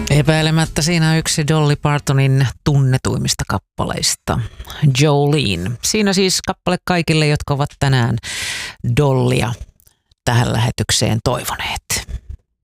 Epäilemättä siinä on yksi Dolly Partonin tunnetuimmista kappaleista, Jolene. Siinä siis kappale kaikille, jotka ovat tänään Dollya tähän lähetykseen toivoneet.